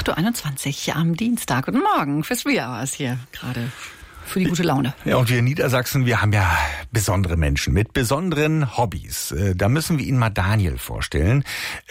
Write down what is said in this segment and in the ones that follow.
8.21 Uhr am Dienstag. Guten Morgen, fürs Hours hier gerade. Für die gute Laune. Ja, und wir in Niedersachsen, wir haben ja besondere Menschen mit besonderen Hobbys. Da müssen wir Ihnen mal Daniel vorstellen.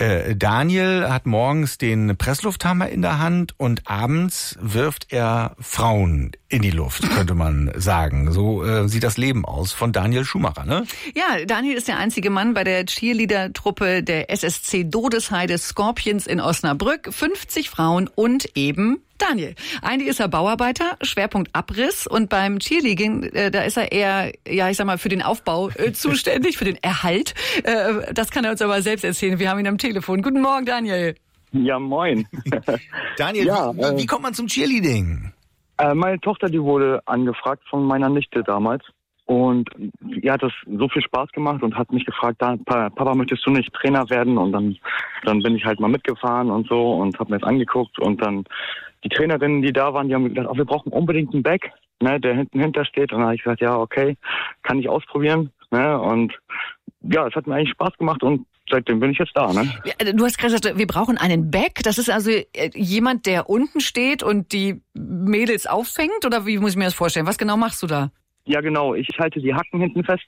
Daniel hat morgens den Presslufthammer in der Hand und abends wirft er Frauen in die Luft, könnte man sagen. So sieht das Leben aus von Daniel Schumacher, ne? Ja, Daniel ist der einzige Mann bei der Cheerleader-Truppe der SSC Dodesheide Scorpions in Osnabrück. 50 Frauen und eben Daniel. Eigentlich ist er Bauarbeiter, Schwerpunkt Abriss, und beim Cheerleading, da ist er eher, ja, ich sag mal, für den Aufbau zuständig, für den Erhalt. Das kann er uns aber selbst erzählen. Wir haben ihn am Telefon. Guten Morgen, Daniel. Ja, moin. Daniel, ja, wie kommt man zum Cheerleading? Meine Tochter, die wurde angefragt von meiner Nichte damals. Und ihr hat das so viel Spaß gemacht und hat mich gefragt, Papa, möchtest du nicht Trainer werden? Und dann bin ich halt mal mitgefahren und so und habe mir das angeguckt. Und dann die Trainerinnen, die da waren, die haben gesagt, wir brauchen unbedingt einen Back, ne, der hinter steht. Und dann habe ich gesagt, ja, okay, kann ich ausprobieren. Ne? Und ja, es hat mir eigentlich Spaß gemacht und seitdem bin ich jetzt da. Ne? Du hast gerade gesagt, wir brauchen einen Back. Das ist also jemand, der unten steht und die Mädels auffängt? Oder wie muss ich mir das vorstellen? Was genau machst du da? Ja, genau. Ich halte die Hacken hinten fest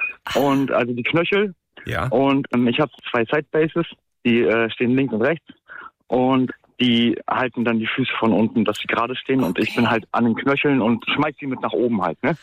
und also die Knöchel. Ja. Und ich habe 2 Sidebases, die stehen links und rechts. Und die halten dann die Füße von unten, dass sie gerade stehen. Okay. Und ich bin halt an den Knöcheln und schmeiß die mit nach oben halt, ne?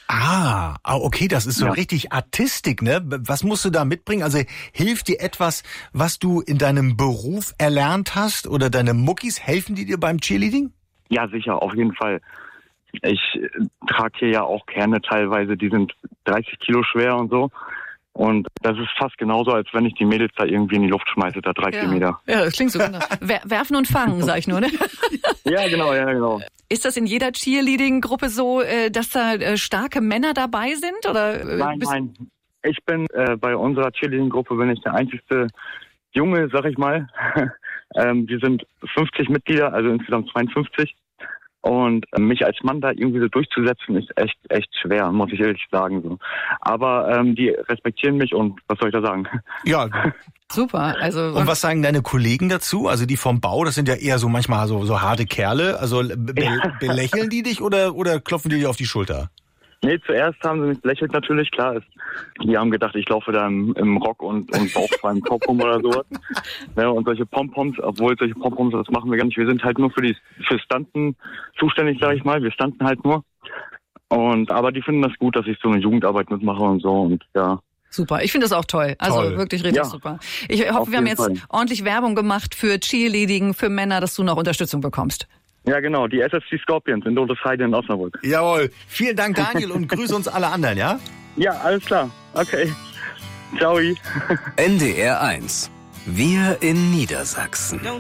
Okay, das ist so richtig Artistik, ne? Was musst du da mitbringen? Also hilft dir etwas, was du in deinem Beruf erlernt hast, oder deine Muckis, helfen die dir beim Cheerleading? Ja, sicher, auf jeden Fall. Ich trage hier ja auch Kerne teilweise, die sind 30 Kilo schwer und so. Und das ist fast genauso, als wenn ich die Mädels da irgendwie in die Luft schmeiße, da 3-4 Meter. Ja, das klingt so genau. Werfen und fangen, sag ich nur, ne? Ja, genau. Ist das in jeder Cheerleading-Gruppe so, dass da starke Männer dabei sind? Oder? Nein. Ich bin bei unserer Cheerleading-Gruppe bin ich der einzigste Junge, sag ich mal. Wir sind 50 Mitglieder, also insgesamt 52. Und mich als Mann da irgendwie so durchzusetzen, ist echt schwer, muss ich ehrlich sagen. So. Aber die respektieren mich und was soll ich da sagen? Ja. Super. Also und was sagen deine Kollegen dazu? Also die vom Bau, das sind ja eher so manchmal so harte Kerle. Also belächeln die dich oder klopfen die dir auf die Schulter? Nee, zuerst haben sie mich belächelt natürlich, klar. Die haben gedacht, ich laufe da im Rock und bauchfrei im Kopf rum oder sowas. Ja, und solche Pompoms, obwohl solche Pompoms, das machen wir gar nicht. Wir sind halt nur für Stunten zuständig, sag ich mal. Wir stunten halt nur. Aber die finden das gut, dass ich so eine Jugendarbeit mitmache und so und ja. Super, ich finde das auch toll. Also wirklich richtig super. Ich hoffe, wir haben jetzt ordentlich Werbung gemacht für Cheerleading, für Männer, dass du noch Unterstützung bekommst. Ja, genau, die SSC Scorpions in Dodesheide in Osnabrück. Jawohl. Vielen Dank, Daniel, und grüße uns alle anderen, ja? Ja, alles klar. Okay. Ciao. NDR 1. Wir in Niedersachsen.